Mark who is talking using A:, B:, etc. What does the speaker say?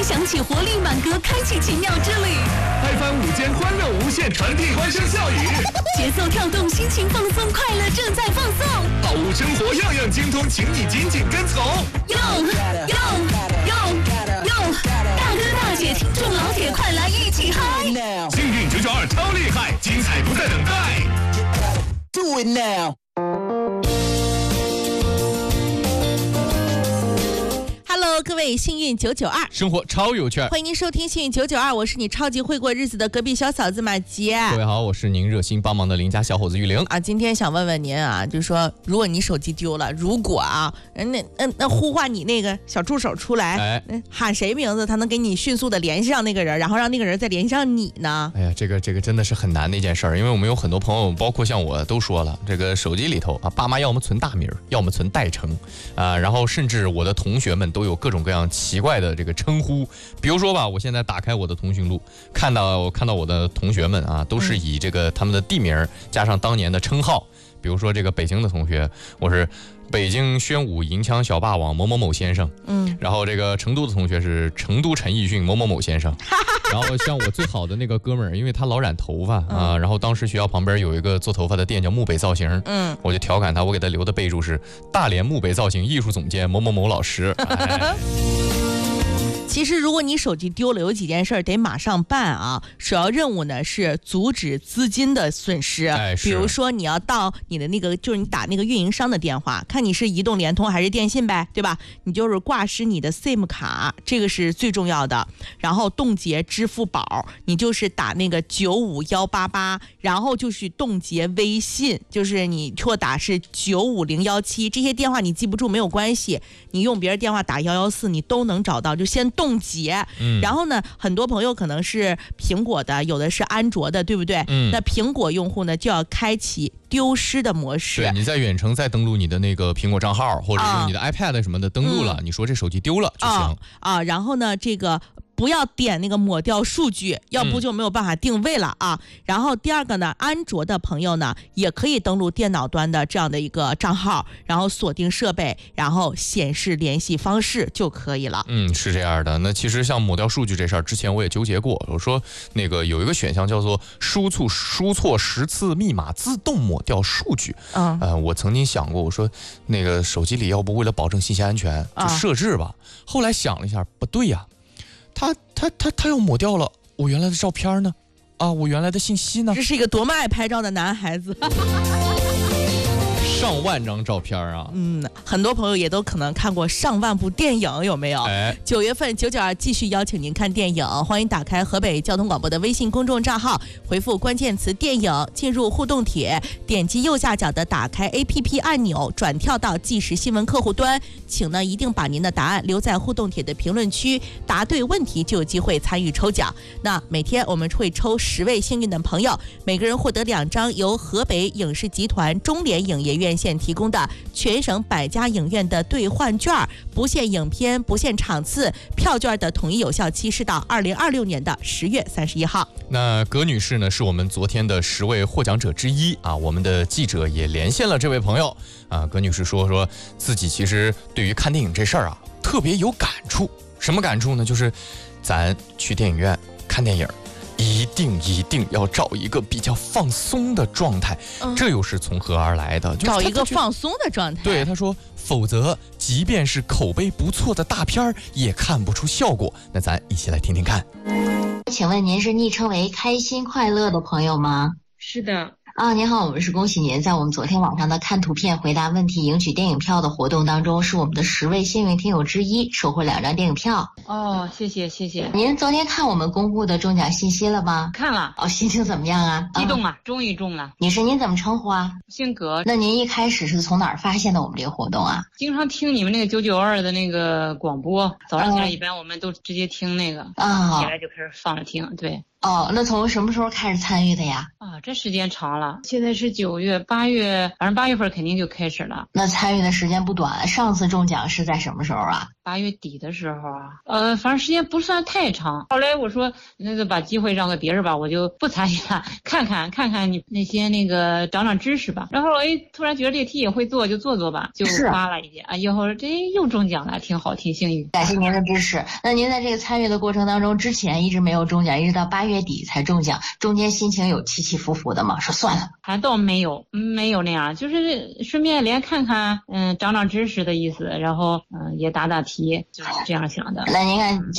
A: 响起活力满格，开启奇妙之旅。
B: 拍翻午间欢乐无限，传递欢声笑语。
A: 节奏跳动，心情放松，快乐正在放送。
B: 好物生活样样精通，请你紧紧跟从。
A: 哟，大哥大姐，听众老铁，快来一起嗨！
B: 幸运992超厉害，精彩不再等待。
C: Do it
D: now。Hello， 各位幸运992，
B: 生活超有趣。
D: 欢迎您收听幸运992，我是你超级会过日子的隔壁小嫂子马杰。
B: 各位好，我是您热心帮忙的邻家小伙子玉玲
D: 啊。今天想问问您啊，就是说，如果你手机丢了，如果啊，那呼唤你那个小助手出来，喊谁名字，他能给你迅速的联系上那个人，然后让那个人再联系上你呢？
B: 哎呀，这个真的是很难的一件事儿，因为我们有很多朋友，包括像我都说了，这个手机里头啊，爸妈要么存大名，要么存代称啊，然后甚至我的同学们都有各种各样奇怪的这个称呼，比如说吧，我现在打开我的通讯录，看到我的同学们啊，都是以这个他们的地名加上当年的称号，比如说这个北京的同学，我是北京宣武银枪小霸王某某某先生，然后这个成都的同学是成都陈奕迅某某某先生，然后像我最好的那个哥们儿，因为他老染头发啊，然后当时学校旁边有一个做头发的店叫木北造型，我就调侃他，我给他留的备注是大连木北造型艺术总监某某某老师。
D: 其实如果你手机丢了，有几件事得马上办啊。首要任务呢是阻止资金的损失，比如说你要到你的那个，就是你打那个运营商的电话，看你是移动、联通还是电信呗，对吧？你就是挂失你的 SIM 卡，这个是最重要的。然后冻结支付宝，你就是打那个95188，然后就是冻结微信，就是你错打是95017，这些电话你记不住没有关系，你用别人电话打114你都能找到，就先冻结。然后呢，很多朋友可能是苹果的，有的是安卓的，对不对？那苹果用户呢就要开启丢失的模式。
B: 对，你在远程再登录你的那个苹果账号，或者是你的 iPad 什么的登录了，你说这手机丢了就行
D: 然后呢，这个不要点那个抹掉数据，要不就没有办法定位了啊。然后第二个呢，安卓的朋友呢也可以登录电脑端的这样的一个账号，然后锁定设备，然后显示联系方式就可以了。
B: 是这样的。那其实像抹掉数据这事儿，之前我也纠结过，我说那个有一个选项叫做输错10次密码自动抹掉数据。我曾经想过，我说那个手机里要不为了保证信息安全就设置吧。后来想了一下，不对呀。他要抹掉了我原来的照片呢，我原来的信息呢？
D: 这是一个多么爱拍照的男孩子。
B: 上万张照片啊！
D: 很多朋友也都可能看过上万部电影，有没有？9月份992继续邀请您看电影，欢迎打开河北交通广播的微信公众账号，回复关键词电影，进入互动帖，点击右下角的打开 APP 按钮，转跳到即时新闻客户端，请呢一定把您的答案留在互动帖的评论区，答对问题就有机会参与抽奖。那每天我们会抽10位幸运的朋友，每个人获得2张由河北影视集团中联影业院线提供的全省100家影院的兑换券，不限影片，不限场次，票券的统一有效期是到2026年的10月31号。
B: 那葛女士呢，是我们昨天的10位获奖者之一啊。我们的记者也连线了这位朋友啊。葛女士说自己其实对于看电影这事儿特别有感触。什么感触呢？就是咱去电影院看电影一定要找一个比较放松的状态，这又是从何而来的？
D: 找一个放松的状态。
B: 对，他说，否则即便是口碑不错的大片也看不出效果。那咱一起来听听看。
E: 请问您是昵称为开心快乐的朋友吗？
F: 是的。
E: 您好，我们是恭喜您在我们昨天晚上的看图片回答问题赢取电影票的活动当中，是我们的10位幸运听友之一，收获2张电影票。
F: 谢谢。
E: 您昨天看我们公布的中奖信息了吗？
F: 看了。
E: 心情怎么样啊？
F: 激动啊，终于中了。
E: 女士，您怎么称呼啊？
F: 姓葛。
E: 那您一开始是从哪儿发现的我们这个活动啊？
F: 经常听你们那个992的那个广播，早上起来一般我们都直接听那个，起来就开始放着听。对。
E: 哦，那从什么时候开始参与的呀？
F: 这时间长了，现在是9月、8月，反正8月份肯定就开始了。
E: 那参与的时间不短，上次中奖是在什么时候啊
F: ？8月底的时候啊，反正时间不算太长。后来我说那就把机会让给别人吧，我就不参与了，看看你那些那个长知识吧。然后突然觉得这题也会做，就做吧，就发了一件以后这又中奖了，挺好，挺幸运。
E: 感谢您的支持。那您在这个参与的过程当中，之前一直没有中奖，一直到8月底才中奖，中间心情有起起伏伏的吗？说算了，
F: 还倒没有那样，就是顺便连看看，长知识的意思，然后也答题，就是这样想的。
E: 那您看